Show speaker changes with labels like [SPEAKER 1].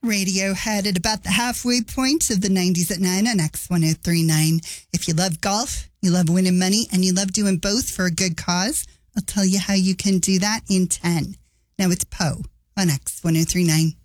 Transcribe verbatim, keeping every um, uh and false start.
[SPEAKER 1] Radiohead at about the halfway point of the nineties at nine on X one oh three point nine. If you love golf, you love winning money, and you love doing both for a good cause, I'll tell you how you can do that in ten. Now it's Poe on X one oh three point nine.